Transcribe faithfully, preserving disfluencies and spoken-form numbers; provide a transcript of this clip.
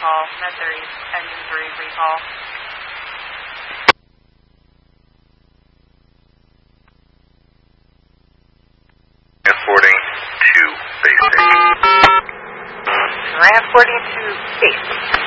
recall. Med three, engine three, recall. Transporting to base station. Transporting to base station.